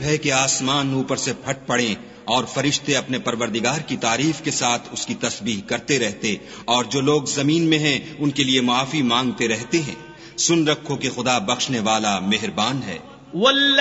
है कि आसमान ऊपर से फट पड़े और फरिश्ते अपने परवरदिगार की तारीफ के साथ उसकी तस्बीह करते रहते, और जो लोग जमीन में हैं उनके लिए माफी मांगते रहते हैं। सुन रखो कि खुदा बख्शने वाला मेहरबान है।